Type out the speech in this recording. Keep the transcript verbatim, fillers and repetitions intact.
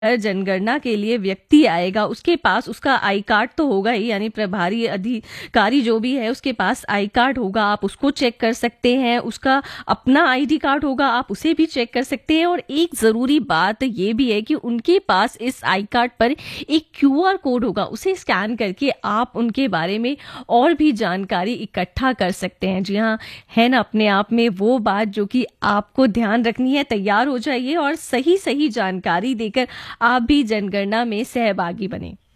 जनगणना के लिए व्यक्ति आएगा उसके पास उसका आई कार्ड तो होगा ही, यानी प्रभारी अधिकारी जो भी है उसके पास आई कार्ड होगा, आप उसको चेक कर सकते हैं। उसका अपना आईडी कार्ड होगा, आप उसे भी चेक कर सकते हैं। और एक ज़रूरी बात ये भी है कि उनके पास इस आई कार्ड पर एक क्यू आर कोड होगा, उसे स्कैन करके आप उनके बारे में और भी जानकारी इकट्ठा कर सकते हैं। जी हाँ, है ना अपने आप में वो बात जो कि आपको ध्यान रखनी है। तैयार हो जाइए और सही सही जानकारी देकर आप भी जनगणना में सहभागी बने।